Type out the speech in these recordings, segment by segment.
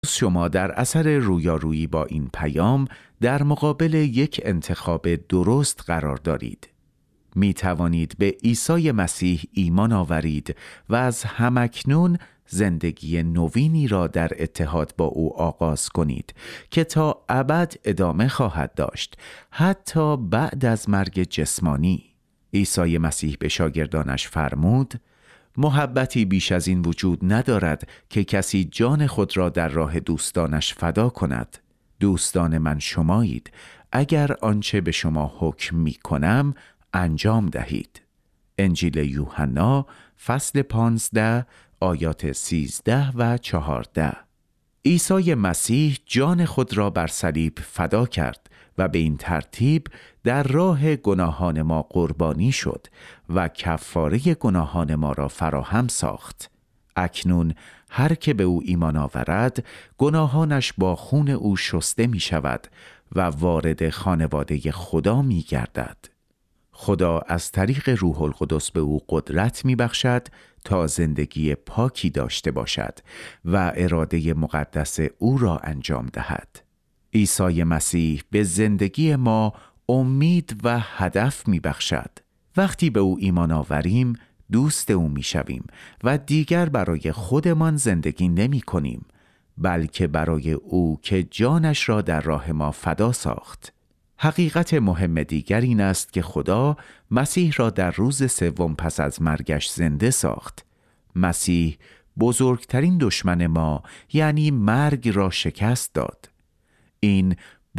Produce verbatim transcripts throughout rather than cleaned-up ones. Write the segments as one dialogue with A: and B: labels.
A: شما در اثر رویارویی با این پیام در مقابل یک انتخاب درست قرار دارید. می توانید به عیسی مسیح ایمان آورید و از همکنون زندگی نوینی را در اتحاد با او آغاز کنید که تا ابد ادامه خواهد داشت، حتی بعد از مرگ جسمانی. عیسی مسیح به شاگردانش فرمود: محبتی بیش از این وجود ندارد که کسی جان خود را در راه دوستانش فدا کند. دوستان من شمایید اگر آنچه به شما حکم می کنم انجام دهید. انجیل یوحنا فصل پانزده آیات سیزده و چهارده. عیسی مسیح جان خود را بر صلیب فدا کرد و به این ترتیب در راه گناهان ما قربانی شد و کفاره گناهان ما را فراهم ساخت. اکنون هر که به او ایمان آورد گناهانش با خون او شسته می شود و وارد خانواده خدا می گردد. خدا از طریق روح القدس به او قدرت می بخشد تا زندگی پاکی داشته باشد و اراده مقدس او را انجام دهد. عیسی مسیح به زندگی ما امید و هدف می بخشد. وقتی به او ایمان آوریم دوست او می شویم و دیگر برای خودمان زندگی نمی کنیم، بلکه برای او که جانش را در راه ما فدا ساخت. حقیقت مهم دیگر این است که خدا مسیح را در روز سوم پس از مرگش زنده ساخت. مسیح بزرگترین دشمن ما یعنی مرگ را شکست داد. این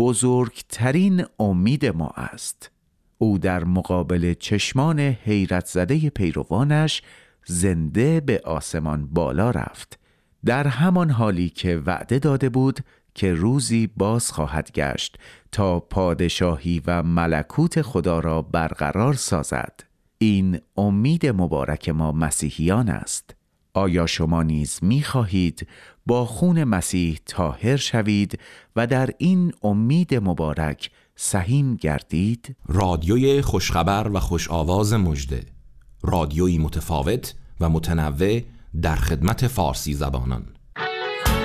A: بزرگترین امید ما است. او در مقابل چشمان حیرت زده پیروانش زنده به آسمان بالا رفت، در همان حالی که وعده داده بود که روزی باز خواهد گشت تا پادشاهی و ملکوت خدا را برقرار سازد. این امید مبارک ما مسیحیان است. آیا شما نیز می خواهید با خون مسیح طاهر شوید و در این امید مبارک سهیم گردید؟
B: رادیوی خوشخبر و خوش آواز مژده، رادیویی متفاوت و متنوع در خدمت فارسی زبانان.